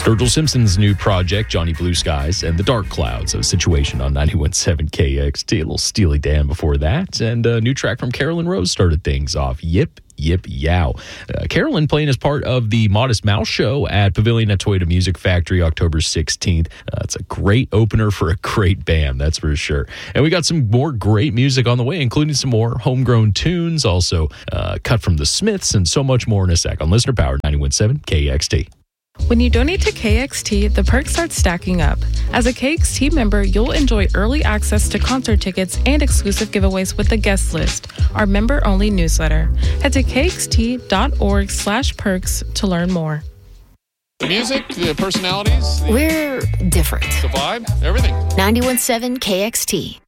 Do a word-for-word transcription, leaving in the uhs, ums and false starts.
Sturgill Simpson's new project, Johnny Blue Skies and the Dark Clouds, a situation on ninety-one point seven K X T. A little Steely Dan before that. And a new track from Carolyn Rose started things off, Yip, Yip, Yow. Uh, Carolyn playing as part of the Modest Mouse show at Pavilion at Toyota Music Factory, October sixteenth. Uh, it's a great opener for a great band, that's for sure. And we got some more great music on the way, including some more homegrown tunes, also uh, cut from the Smiths, and so much more in a sec on Listener Powered ninety-one point seven K X T. When you donate to K X T, the perks start stacking up. As a K X T member, you'll enjoy early access to concert tickets and exclusive giveaways with the guest list, our member-only newsletter. Head to kxt.org slash perks to learn more. The music, the personalities. The, We're different. the vibe, everything. ninety-one point seven K X T.